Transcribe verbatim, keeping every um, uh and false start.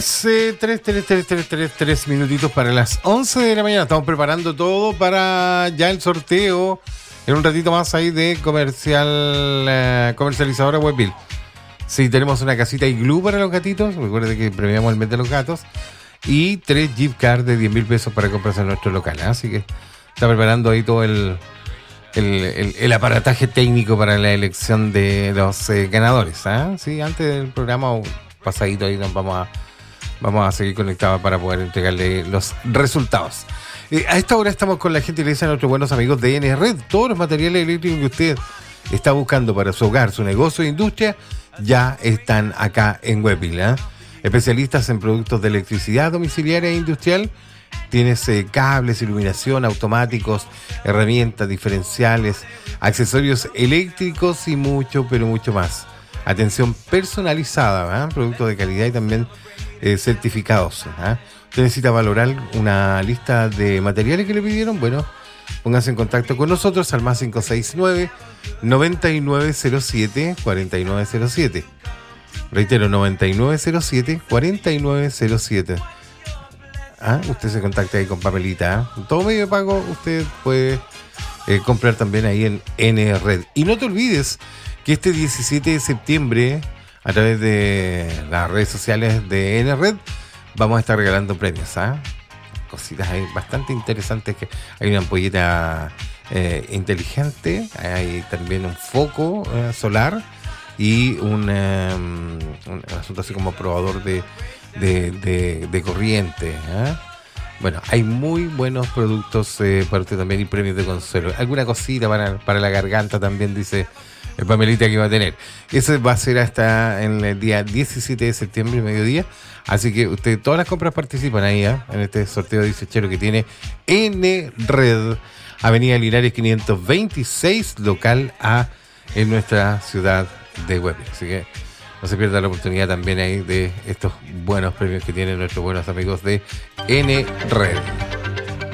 Tres, tres, tres, tres, tres, tres minutitos para las once de la mañana. Estamos preparando todo para ya el sorteo en un ratito más ahí de comercial uh, comercializadora Webbill. Sí, tenemos una casita iglú para los gatitos. Recuerde que premiamos el mes de los gatos. Y tres gift cards de diez mil pesos para comprarse en nuestro local. ¿eh? Así que está preparando ahí todo el, el, el, el aparataje técnico para la elección de los eh, ganadores. ¿eh? Sí, antes del programa o pasadito ahí nos vamos a Vamos a seguir conectados para poder entregarle los resultados. Eh, a esta hora estamos con la gentileza de nuestros buenos amigos de N-Red. Todos los materiales eléctricos que usted está buscando para su hogar, su negocio e industria, ya están acá en Webbill. ¿eh? Especialistas en productos de electricidad domiciliaria e industrial. Tienes eh, cables, iluminación, automáticos, herramientas, diferenciales, accesorios eléctricos y mucho, pero mucho más. Atención personalizada, ¿eh? Productos de calidad y también Eh, certificados. ¿eh? Usted necesita valorar una lista de materiales que le pidieron. Bueno, póngase en contacto con nosotros al más cinco seis nueve, nueve nueve cero siete, cuatro nueve cero siete. Reitero, nueve nueve cero siete, cuatro nueve cero siete. ¿Ah? Usted se contacta ahí con papelita. ¿eh? Todo medio de pago usted puede eh, comprar también ahí en N-Red. Y no te olvides que este diecisiete de septiembre, a través de las redes sociales de N-Red, vamos a estar regalando premios, ¿ah? ¿eh? Cositas ahí bastante interesantes. Que hay una ampolleta eh, inteligente, hay también un foco eh, solar y un, eh, un asunto así como probador de, de, de, de corriente. ¿eh? Bueno, hay muy buenos productos eh, para usted también y premios de consuelo. Alguna cosita para, para la garganta también, dice el Pamelita, que va a tener. Eso va a ser hasta en el día diecisiete de septiembre, mediodía. Así que usted, todas las compras participan ahí, ¿eh? en este sorteo dieciochero que tiene N-Red, Avenida Linares quinientos veintiséis, local A, en nuestra ciudad de Webbill. Así que no se pierda la oportunidad también ahí de estos buenos premios que tienen nuestros buenos amigos de N-Red.